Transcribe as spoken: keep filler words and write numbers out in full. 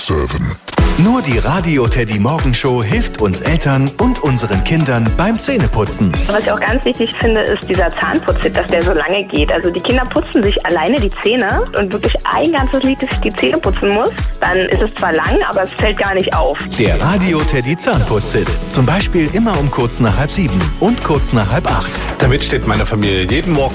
sieben. Nur die Radio Teddy Morgenshow hilft uns Eltern und unseren Kindern beim Zähneputzen. Was ich auch ganz wichtig finde, ist dieser Zahnputzhit, dass der so lange geht. Also die Kinder putzen sich alleine die Zähne und wirklich ein ganzes Lied, dass ich die Zähne putzen muss. Dann ist es zwar lang, aber es fällt gar nicht auf. Der Radio Teddy Zahnputzhit. Zum Beispiel immer um kurz nach halb sieben und kurz nach halb acht. Damit steht meine Familie jeden Morgen